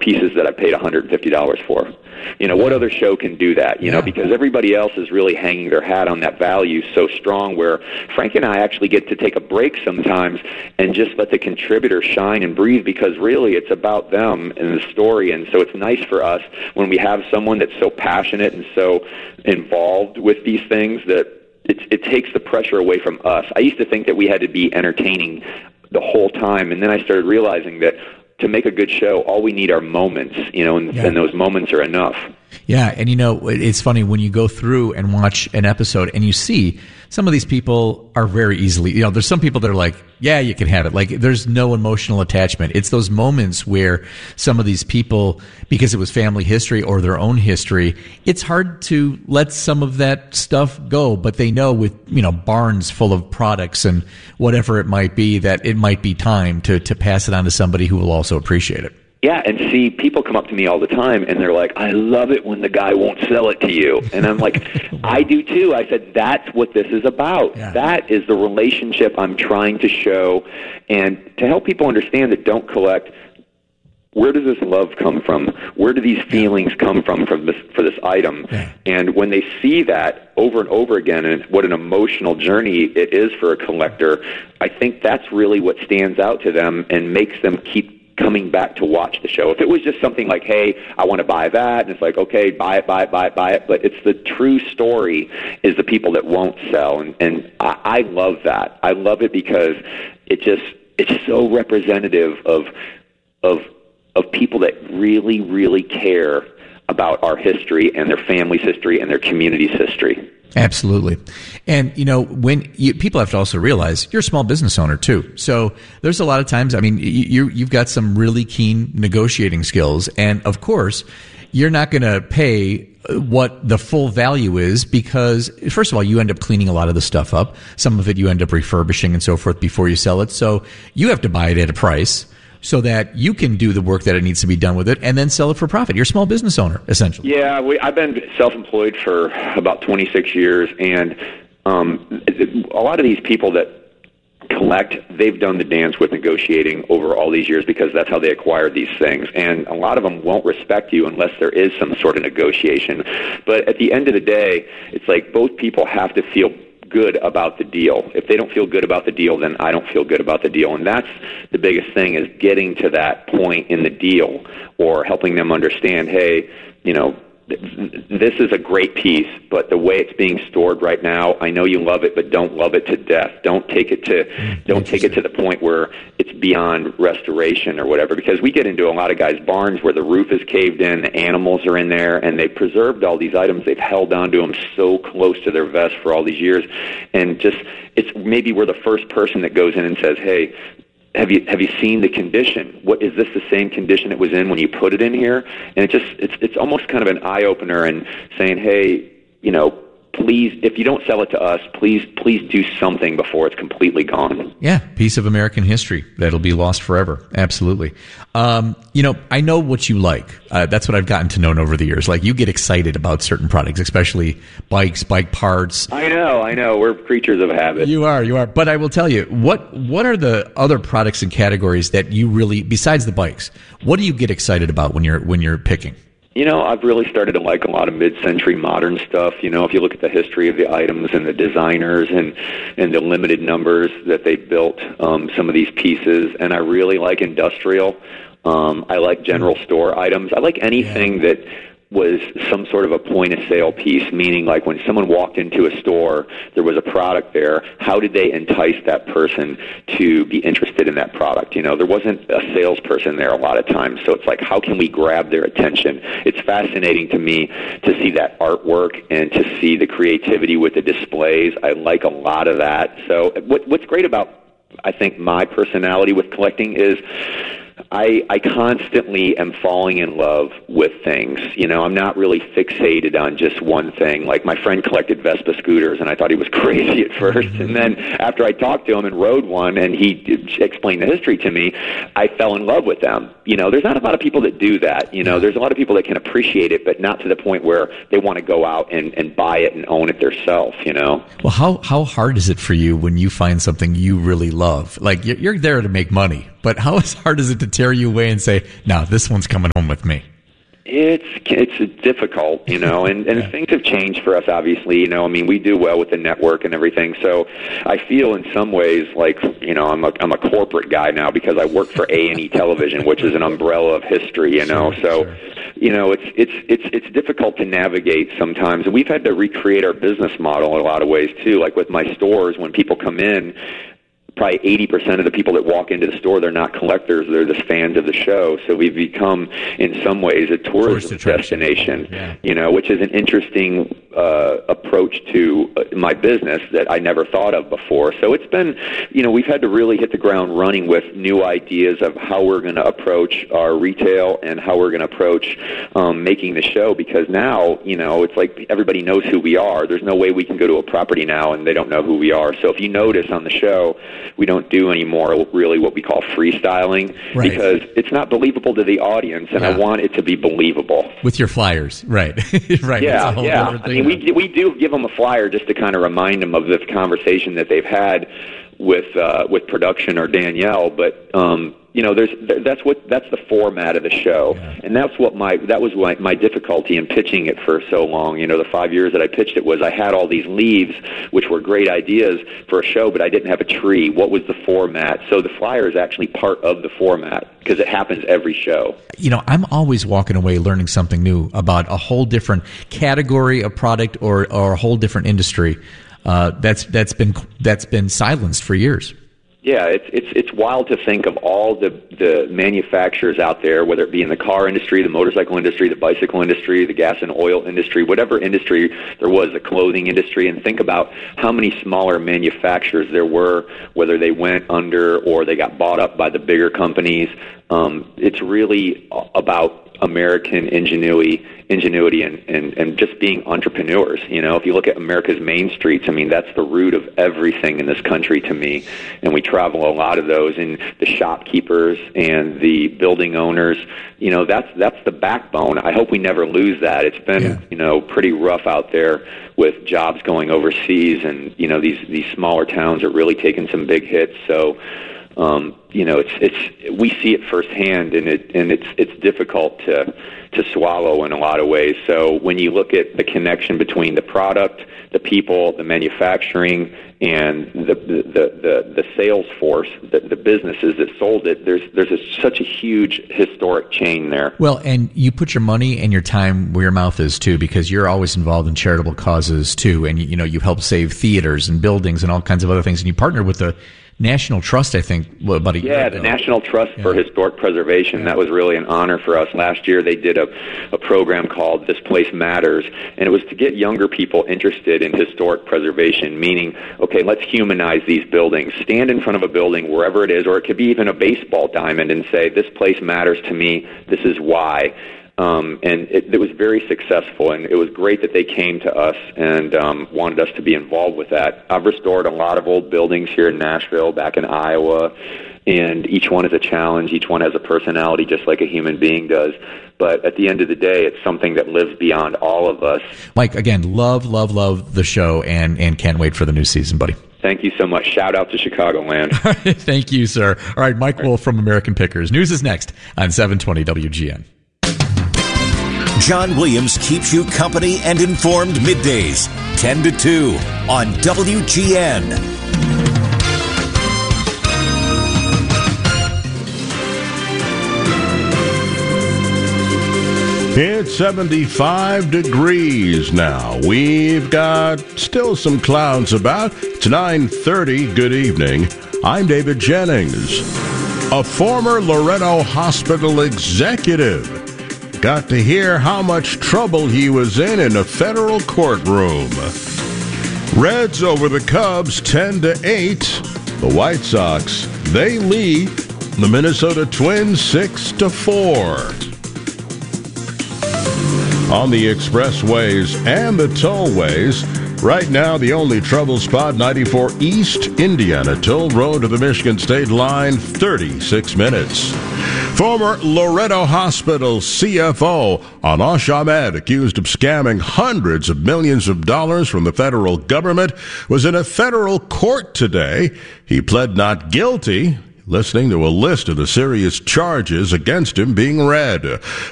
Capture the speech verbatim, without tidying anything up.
pieces that I paid one hundred fifty dollars for. You know, what other show can do that? You yeah. know, because everybody else is really hanging their hat on that value so strong, where Frank and I actually get to take a break sometimes and just let the contributor shine and breathe, because really it's about them and the story. And so it's nice for us when we have someone that's so passionate and so involved with these things that it, it takes the pressure away from us. I used to think that we had to be entertaining the whole time, and then I started realizing that to make a good show, all we need are moments, you know, and, yeah. and those moments are enough. Yeah, and you know, it's funny when you go through and watch an episode and you see some of these people are very easily, you know, there's some people that are like, yeah, you can have it. Like, there's no emotional attachment. It's those moments where some of these people, because it was family history or their own history, it's hard to let some of that stuff go. But they know with, you know, barns full of products and whatever it might be, that it might be time to, to pass it on to somebody who will also appreciate it. Yeah, and see, people come up to me all the time, and they're like, I love it when the guy won't sell it to you. And I'm like, I do too. I said, that's what this is about. Yeah. That is the relationship I'm trying to show, and to help people understand that don't collect, where does this love come from? Where do these feelings come from for this, for this item? Yeah. And when they see that over and over again, and what an emotional journey it is for a collector, I think that's really what stands out to them and makes them keep coming back to watch the show. If it was just something like, hey, I want to buy that, and it's like, okay, buy it, buy it, buy it, buy it, but it's the true story is the people that won't sell, and, and I, I love that. I love it because it just, it's so representative of, of, of people that really, really care about our history and their family's history and their community's history. Absolutely. And, you know, when you, people have to also realize you're a small business owner too. So there's a lot of times, I mean, you, you've got some really keen negotiating skills. And of course, you're not going to pay what the full value is because, first of all, you end up cleaning a lot of the stuff up. Some of it you end up refurbishing and so forth before you sell it. So you have to buy it at a price so that you can do the work that it needs to be done with it and then sell it for profit. You're a small business owner, essentially. Yeah, we, I've been self-employed for about twenty-six years, and um, a lot of these people that collect, they've done the dance with negotiating over all these years because that's how they acquired these things. And a lot of them won't respect you unless there is some sort of negotiation. But at the end of the day, it's like both people have to feel good about the deal. If they don't feel good about the deal, then I don't feel good about the deal. And that's the biggest thing, is getting to that point in the deal or helping them understand, hey, you know, this is a great piece, but the way it's being stored right now, I know you love it, but don't love it to death. Don't take it to, don't take it to the point where it's beyond restoration or whatever, because we get into a lot of guys' barns where the roof is caved in, the animals are in there, and they've preserved all these items. They've held on to them so close to their vest for all these years, and just, it's maybe we're the first person that goes in and says, hey, Have you have you seen the condition? What is this the same condition it was in when you put it in here? And it just it's it's almost kind of an eye opener and saying, hey, you know, please, if you don't sell it to us, please please do something before it's completely gone. Yeah, piece of American history that'll be lost forever. Absolutely. Um, you know, I know what you like. Uh, that's what I've gotten to know over the years. Like, you get excited about certain products, especially bikes, bike parts. I know, I know. We're creatures of habit. You are, you are. But I will tell you, what what are the other products and categories that you really, besides the bikes, what do you get excited about when you're when you're picking? You know, I've really started to like a lot of mid-century modern stuff. You know, if you look at the history of the items and the designers and, and the limited numbers that they built um, some of these pieces, and I really like industrial. Um, I like general store items. I like anything yeah. that was some sort of a point-of-sale piece, meaning like when someone walked into a store, there was a product there, how did they entice that person to be interested in that product? You know, there wasn't a salesperson there a lot of times, so it's like, how can we grab their attention? It's fascinating to me to see that artwork and to see the creativity with the displays. I like a lot of that. So what, what's great about, I think, my personality with collecting is I, I constantly am falling in love with things. You know, I'm not really fixated on just one thing. Like, my friend collected Vespa scooters, and I thought he was crazy at first. And then after I talked to him and rode one, and he explained the history to me, I fell in love with them. You know, there's not a lot of people that do that. You know, there's a lot of people that can appreciate it, but not to the point where they want to go out and, and buy it and own it themselves, you know? Well, how, how hard is it for you when you find something you really love? Like, you're, you're there to make money, but how hard is it to tear carry you away and say, no, this one's coming home with me? It's it's difficult, you know, and, and yeah. things have changed for us, obviously, you know. I mean, we do well with the network and everything, so I feel in some ways like, you know, I'm a I'm a corporate guy now because I work for A and E Television, which is an umbrella of history, you know. Sure, so, sure. you know, it's it's it's it's difficult to navigate sometimes, and we've had to recreate our business model in a lot of ways too. Like with my stores, when people come in, probably eighty percent of the people that walk into the store, they're not collectors, they're just fans of the show. So we've become, in some ways, a tourism destination, yeah. you know, which is an interesting uh, approach to uh, my business that I never thought of before. So it's been, you know, we've had to really hit the ground running with new ideas of how we're going to approach our retail and how we're going to approach um, making the show, because now, you know, it's like everybody knows who we are. There's no way we can go to a property now and they don't know who we are. So if you notice on the show, we don't do anymore really what we call freestyling, right, because it's not believable to the audience, and yeah. I want it to be believable. With your flyers, right. right. Yeah, yeah. I mean, we, we do give them a flyer just to kind of remind them of this conversation that they've had with uh, with production or Danielle, but um, you know, there's that's what that's the format of the show, yeah. and that's what my that was my, my difficulty in pitching it for so long. You know, the five years that I pitched it was I had all these leaves, which were great ideas for a show, but I didn't have a tree. What was the format? So the flyer is actually part of the format because it happens every show. You know, I'm always walking away learning something new about a whole different category of product or or a whole different industry. Uh, that's that's been that's been silenced for years. Yeah, it's it's it's wild to think of all the the manufacturers out there, whether it be in the car industry, the motorcycle industry, the bicycle industry, the gas and oil industry, whatever industry there was, the clothing industry, and think about how many smaller manufacturers there were, whether they went under or they got bought up by the bigger companies. Um, it's really about American ingenuity, ingenuity, and, and, and just being entrepreneurs. You know, if you look at America's main streets, I mean, that's the root of everything in this country to me. And we travel a lot of those, and the shopkeepers and the building owners, you know, that's that's the backbone. I hope we never lose that. It's been, yeah. you know, pretty rough out there with jobs going overseas, and, you know, these, these smaller towns are really taking some big hits. So, Um, you know, it's it's we see it firsthand, and it and it's it's difficult to to swallow in a lot of ways. So when you look at the connection between the product, the people, the manufacturing, and the the the, the sales force, the, the businesses that sold it, there's there's a, such a huge historic chain there. Well, and you put your money and your time where your mouth is too, because you're always involved in charitable causes too, and you, you know you help save theaters and buildings and all kinds of other things, and you partner with the National Trust, I think, what, about a year yeah, ago. the National Trust yeah. for Historic Preservation. Yeah. That was really an honor for us. Last year they did a, a program called This Place Matters, and it was to get younger people interested in historic preservation, meaning, okay, let's humanize these buildings. Stand in front of a building, wherever it is, or it could be even a baseball diamond, and say, this place matters to me, this is why. Um, and it, it was very successful, and it was great that they came to us and um, wanted us to be involved with that. I've restored a lot of old buildings here in Nashville, back in Iowa, and each one is a challenge. Each one has a personality, just like a human being does. But at the end of the day, it's something that lives beyond all of us. Mike, again, love, love, love the show, and, and can't wait for the new season, buddy. Thank you so much. Shout out to Chicagoland. Thank you, sir. All right, Mike Wolf from American Pickers. News is next on seven twenty W G N. John Williams keeps you company and informed middays, ten to two on W G N. It's seventy-five degrees now. We've got still some clouds about. It's nine thirty. Good evening. I'm David Jennings. A former Loretto Hospital executive got to hear how much trouble he was in in a federal courtroom. Reds over the Cubs ten to eight. The White Sox, they lead the Minnesota Twins six to four. On the expressways and the tollways, right now the only trouble spot, ninety-four East Indiana Toll Road to the Michigan State line, thirty-six minutes. Former Loretto Hospital C F O Anash Ahmed, accused of scamming hundreds of millions of dollars from the federal government, was in a federal court today. He pled not guilty. listening to a list of the serious charges against him being read.